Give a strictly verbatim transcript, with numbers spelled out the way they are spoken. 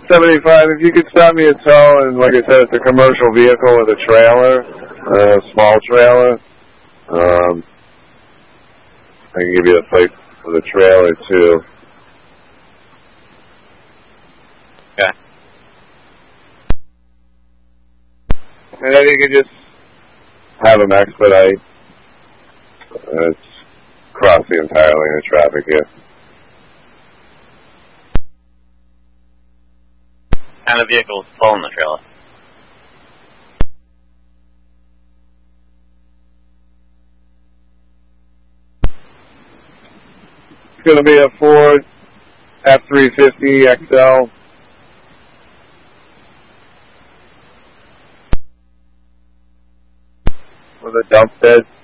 seventy-five, if you could stop me a tow, and like I said, it's a commercial vehicle with a trailer, a small trailer. Um, I can give you the plate for the trailer, too. Okay. And then you can just have them expedite. Uh, it's cross the entire lane of traffic here. And the vehicle's pulling the trailer. It's going to be a Ford F three fifty X L. With a dump bed.